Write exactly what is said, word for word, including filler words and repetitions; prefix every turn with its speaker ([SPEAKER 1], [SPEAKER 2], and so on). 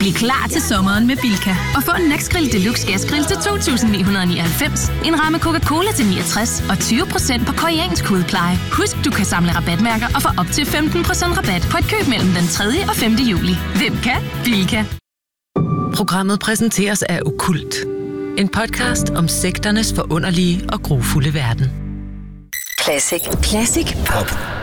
[SPEAKER 1] Bliv klar til sommeren med Bilka. Og få en Nexgrill Deluxe Gasgrill til to tusind ni hundrede nioghalvfems, en ramme Coca-Cola til niogtres og tyve procent på koreansk hudpleje. Husk, du kan samle rabatmærker og få op til femten procent rabat på et køb mellem den tredje og femte juli. Hvem kan? Bilka.
[SPEAKER 2] Programmet præsenteres af Okkult. En podcast om sekternes forunderlige og grufulde verden.
[SPEAKER 3] Classic. Classic Pop.